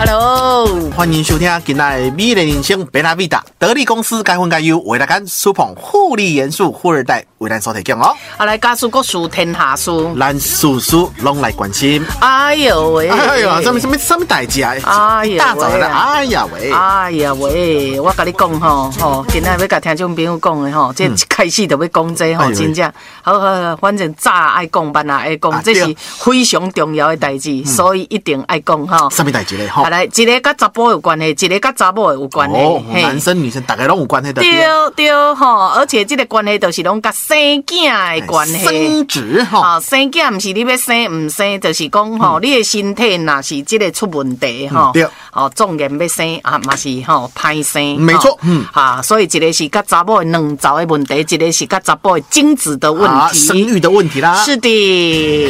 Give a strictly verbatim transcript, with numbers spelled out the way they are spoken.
Hello， 欢迎收听今天的美丽人生贝拉维达得力公司该分该优为大家苏捧护理元素富二代为咱所提供哦。 好来，家事国事天下事， 咱事事拢来关心。 哎呦喂， 哎呦，什么什么什么代志啊？ 哎呀， 大早的，哎呀喂， 哎呀喂，我跟你讲吼吼，今仔要甲听众朋友讲的吼，这一开始就要讲这吼，真正好好，反正早爱讲，晚也爱讲，这是非常重要的代志，所以一定爱讲吼。 什么代志咧？吼， 来，一个甲查甫有关系，一个甲查某有关系， 哦，男生女生大概拢有关系的。 对对吼，而且这个关系就是拢甲生囝的关系。 生殖吼， 啊，生囝毋是你要生唔生，就是讲吼，你的身体若是这个出问题吼， 对， 哦，纵然要生啊，嘛是吼歹生。 没错，嗯， 啊，所以一个是甲查某的卵巢的问题，一个是甲查甫的精子的问题， 生育的问题啦。 是的。